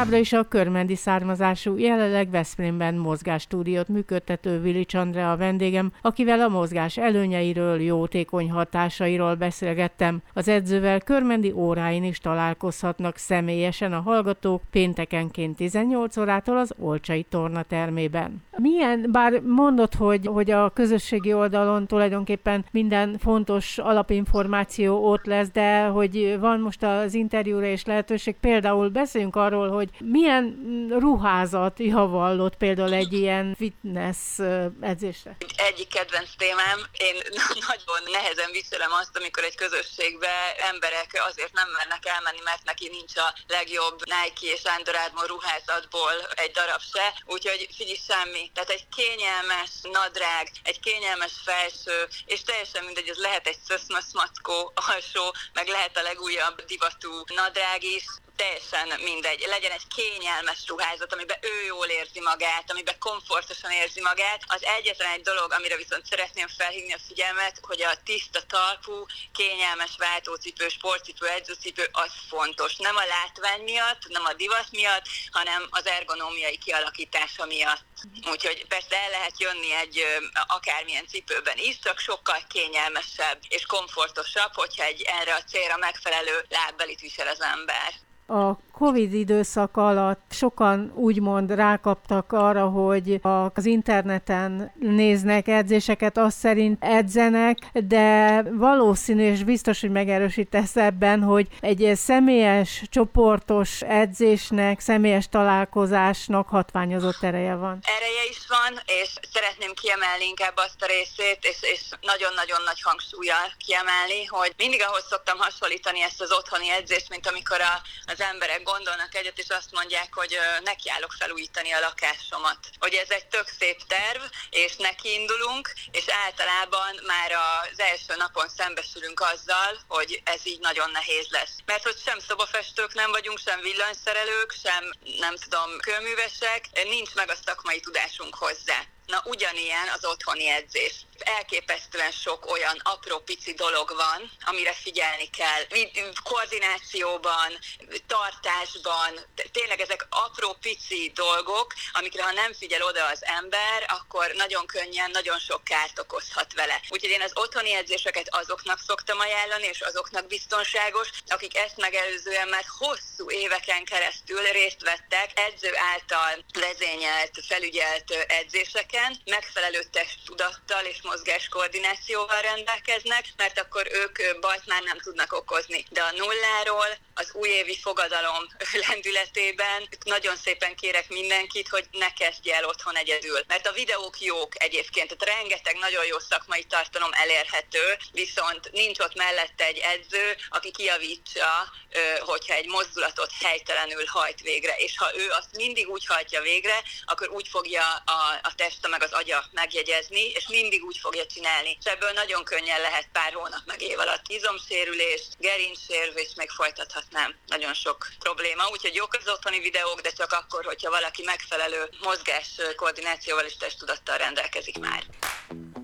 Továbbra is a körmendi származású, jelenleg Veszprémben mozgástúdiót működtető Vilics Andrea a vendégem, akivel a mozgás előnyeiről, jótékony hatásairól beszélgettem. Az edzővel körmendi óráin is találkozhatnak személyesen a hallgatók péntekenként 18 órától az Olcsai tornatermében. Bár mondod, hogy a közösségi oldalon tulajdonképpen minden fontos alapinformáció ott lesz, de hogy van most az interjúra és lehetőség, például beszéljünk arról, hogy milyen ruházat javallott például egy ilyen fitness edzésre. Egyik kedvenc témám, én nagyon nehezen viselem azt, amikor egy közösségbe emberek azért nem mernek elmenni, mert neki nincs a legjobb Nike és Under Armour ruházatból egy darab se, úgyhogy figyelj, semmi. Tehát egy kényelmes nadrág, egy kényelmes felső, és teljesen mindegy, ez lehet egy szöszmösz mackó alsó, meg lehet a legújabb divatú nadrág is, teljesen mindegy. Legyen egy kényelmes ruházat, amiben ő jól érzi magát, amiben komfortosan érzi magát. Az egyetlen egy dolog, amire viszont szeretném felhívni a figyelmet, hogy a tiszta talpú, kényelmes váltócipő, sportcipő, edzőcipő az fontos. Nem a látvány miatt, nem a divat miatt, hanem az ergonómiai kialakítása miatt. Úgyhogy persze el lehet jönni egy akármilyen cipőben is, csak sokkal kényelmesebb és komfortosabb, hogyha egy erre a célra megfelelő lábbelit visel az ember. A Covid időszak alatt sokan úgymond rákaptak arra, hogy az interneten néznek edzéseket, azt szerint edzenek, de valószínű, és biztos, hogy megerősítesz ebben, hogy egy személyes, csoportos edzésnek, személyes találkozásnak hatványozott ereje van. Ereje is van, és szeretném kiemelni inkább azt a részét, és nagyon-nagyon nagy hangsúllyal kiemelni, hogy mindig ahhoz szoktam hasonlítani ezt az otthoni edzést, mint amikor az emberek gondolnak egyet, és azt mondják, hogy nekiállok felújítani a lakásomat. Hogy ez egy tök szép terv, és nekiindulunk, és általában már az első napon szembesülünk azzal, hogy ez így nagyon nehéz lesz. Mert hogy sem szobafestők nem vagyunk, sem villanyszerelők, sem nem tudom, kőművesek, nincs meg a szakmai tudásunk hozzá. Na, ugyanilyen az otthoni edzés. Elképesztően sok olyan apró pici dolog van, amire figyelni kell. Koordinációban, tartásban, tényleg ezek apró pici dolgok, amikre ha nem figyel oda az ember, akkor nagyon könnyen, nagyon sok kárt okozhat vele. Úgyhogy én az otthoni edzéseket azoknak szoktam ajánlani, és azoknak biztonságos, akik ezt megelőzően már hosszú éveken keresztül részt vettek edző által vezényelt, felügyelt edzéseken, megfelelő testtudattal és mozgáskoordinációval rendelkeznek, mert akkor ők bajt már nem tudnak okozni. De a nulláról, az újévi fogadalom lendületében nagyon szépen kérek mindenkit, hogy ne kezdj el otthon egyedül. Mert a videók jók egyébként, tehát rengeteg nagyon jó szakmai tartalom elérhető, viszont nincs ott mellette egy edző, aki kijavítsa, hogyha egy mozdulatot helytelenül hajt végre. És ha ő azt mindig úgy hajtja végre, akkor úgy fogja a teste meg az agya megjegyezni, és mindig úgy fogja csinálni. És ebből nagyon könnyen lehet pár hónap meg év alatt izomsérülés, gerincsérv, és még folytathatnám. Nagyon sok probléma, úgyhogy jók az otthoni videók, de csak akkor, hogyha valaki megfelelő mozgás koordinációval és testtudattal rendelkezik már.